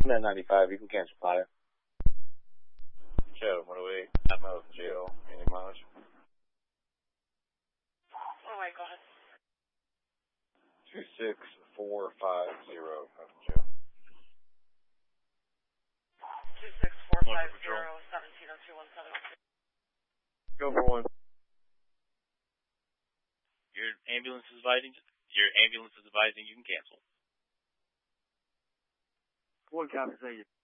I'm at 95. You can cancel fire. Joe, 108. Atmos, jail. Any mileage? Oh my god. 26450. Nothing, Joe. 26450, 170217. Go for one. Your ambulance is advising you can cancel. One copy, thank you.